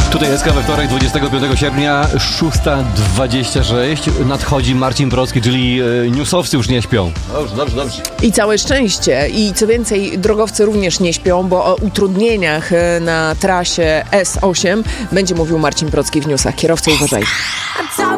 Tutaj jest we wtorek, 25 sierpnia, 6:26. Nadchodzi Marcin Brocki, czyli newsowcy już nie śpią. Dobrze. I całe szczęście. I co więcej, drogowcy również nie śpią, bo o utrudnieniach na trasie S8 będzie mówił Marcin Brocki w newsach. Kierowcy, uważajcie.